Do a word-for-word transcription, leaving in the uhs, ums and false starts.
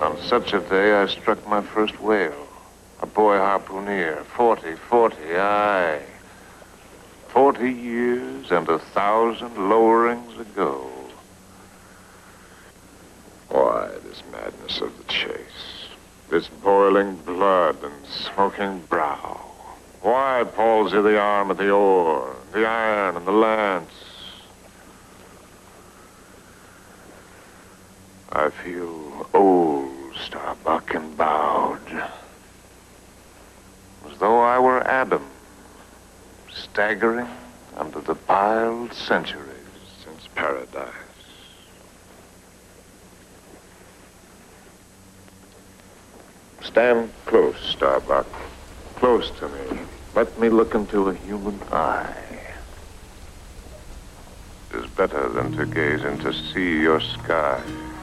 On such a day, I struck my first whale. A boy harpooner, forty, forty, aye. Forty years and a thousand lowerings ago. Why, this madness of the chase? This boiling blood and smoking brow? Why palsy the arm at the oar, the iron and the lance? I feel old, Starbuck, and bowed, as though I were Adam, staggering under the piled centuries since paradise. Stand close, Starbuck, close to me. Let me look into a human eye. It is better than to gaze into sea or sky.